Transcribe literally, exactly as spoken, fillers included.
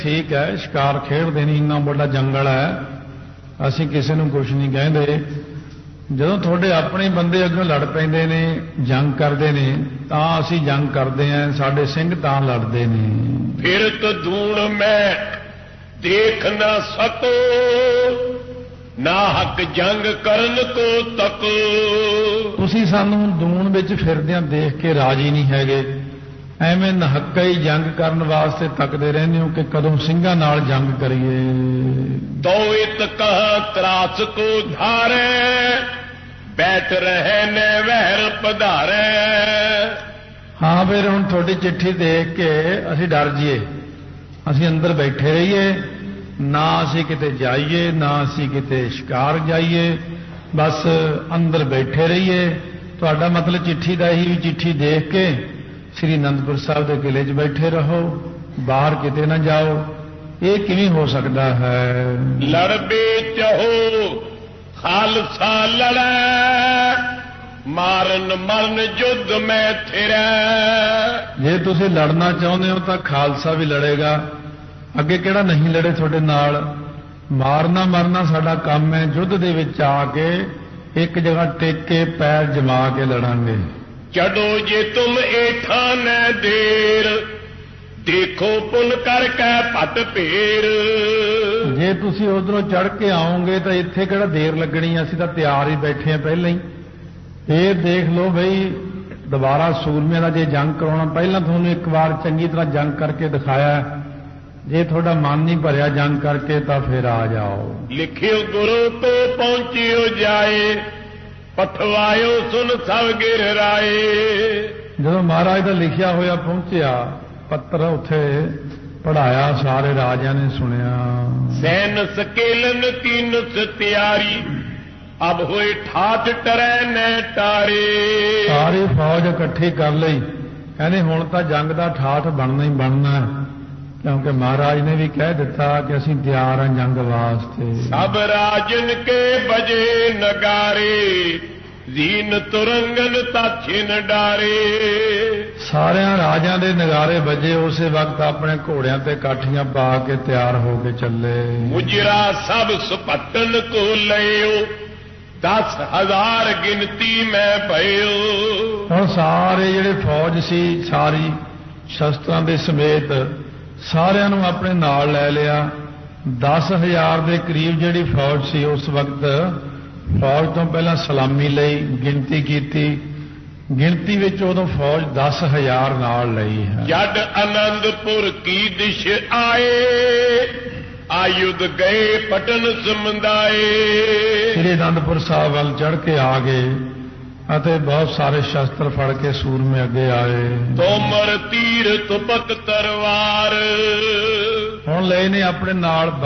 ठीक है, शिकार खेडते नहीं, इन्ना बड़ा जंगल है, असीं किसी नूं कुछ नहीं कहते। जदों तुहाडे अपने बंदे अगों लड़ पैंदे ने, जंग करते ने, तां असीं जंग करते हैं, साडे सिंह तां लड़दे ने। फिर तो दूण मैं देख ना सको, ना हक जंग करन को तको। तुसीं सानूं दूण विच फिरदिआं देख के राजी नहीं हैगे, ਐਵੇਂ ਨਹੱਕਾ ਹੀ ਜੰਗ ਕਰਨ ਵਾਸਤੇ ਤੱਕਦੇ ਰਹਿੰਦੇ ਹੋ ਕਿ ਕਦੋਂ ਸਿੰਘਾਂ ਨਾਲ ਜੰਗ ਕਰੀਏ। तो इत कहाँ त्रास को धारे, बैठ रहे ने वहर पधारे। ਹਾਂ ਫਿਰ ਹੁਣ ਤੁਹਾਡੀ ਚਿੱਠੀ ਦੇਖ ਕੇ ਅਸੀਂ ਡਰ ਜਾਈਏ, ਅਸੀਂ ਅੰਦਰ ਬੈਠੇ ਰਹੀਏ, ਨਾ ਅਸੀਂ ਕਿਤੇ ਜਾਈਏ, ਨਾ ਅਸੀਂ ਕਿਤੇ ਸ਼ਿਕਾਰ ਜਾਈਏ, ਬਸ ਅੰਦਰ ਬੈਠੇ ਰਹੀਏ। ਤੁਹਾਡਾ ਮਤਲਬ ਚਿੱਠੀ ਦਾ ਇਹੀ ਵੀ ਚਿੱਠੀ ਦੇਖ ਕੇ श्री आनंदपुर साहब के किले च बैठे रहो, बाहर किते ना जाओ, ये किवें हो सकता है? लड़बे चहो खालसा लड़े, मारन मरन युद्ध में थिरै। जे तुसीं लड़ना चाहुंदे हो तो खालसा भी लड़ेगा, अगे किहड़ा नहीं लड़े तुहाडे नाल। मारना मरना साडा काम है, युद्ध दे विच आके एक जगह टेक के पैर जमा के लड़ांगे। चढ़ो जे तुम एठा न देर, देखो पुन करके पट पेर। जे तुसी उधरों चढ़ के आओगे तो इत्थे किहड़ा देर लगनी, असीं तां तैयार ही बैठे हैं पहले ही। फिर देख लो बई दोबारा सूरमिਆਂ ਦਾ जे जंग कराउणा, पहलां तुहानूं एक बार चंगी तरह जंग करके दिखाया, जे थोड़ा मन नहीं भरिया जंग करके तो फिर आ जाओ। लिखियो गुरु तो पहुंचियो जाए, पठवायो सुन सब गिर राए। ਜਦੋਂ ਮਹਾਰਾਜ ਦਾ ਲਿਖਿਆ ਹੋਇਆ ਪਹੁੰਚਿਆ ਪੱਤਰ, ਉੱਥੇ ਪੜਾਇਆ, ਸਾਰੇ ਰਾਜਿਆਂ ਨੇ ਸੁਣਿਆ। सैन सकेलन तीन सत्यारी, अब होए ठाठ टरै न टारे। ਸਾਰੀ ਫੌਜ ਇਕੱਠੀ ਕਰ ਲਈ, ਕਹਿੰਦੇ ਹੁਣ ਤਾਂ ਜੰਗ ਦਾ ਠਾਠ ਬਣਨਾ ਹੀ ਬਣਨਾ ਹੈ, क्योंकि महाराज ने भी कह दिता कि असीं तैयार हैं जंग वास्ते। सब राजन के बजे नगारे, जीन तुरंगन ताछिन डारे। सारे राजां दे नगारे बजे, उस वक्त अपने घोड़ियां ते काठियां पा के तैयार हो के चले। मुजरा सब सुपटन को लयो, दस हजार गिनती में भयो। हुण सारे जिहड़े फौज सी सारी शस्त्रां दे समेत सारिਆਂ ਨੂੰ ਆਪਣੇ ਨਾਲ ਲੈ ਲਿਆ। दस हज़ार ਦੇ करीब ਜਿਹੜੀ फौज सी उस वक्त फौज तो पहला सलामी ਲਈ गिनती ਕੀਤੀ, गिनती ਵਿੱਚ ਉਦੋਂ फौज दस हज़ार ਨਾਲ ਲਈ है। जड आनंदपुर की दिश आए, आयुध गए पटन समदाए। श्री आनंदपुर साहब ਵੱਲ ਚੜ ਕੇ ਆ ਗਏ ਅਤੇ बहुत सारे शस्त्र फड़ के सूरमे अगे आए। तोमर तीर तुपक तरवार, ਹੁਣ ਲਏ ਨੇ ਆਪਣੇ ਨਾਲ